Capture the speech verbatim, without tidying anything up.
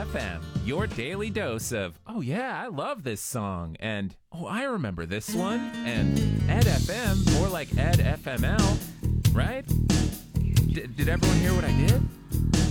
F M, your daily dose of, oh yeah, I love this song, and oh, I remember this one, and Ed F M, more like Ed F M L, right? D- did everyone hear what I did?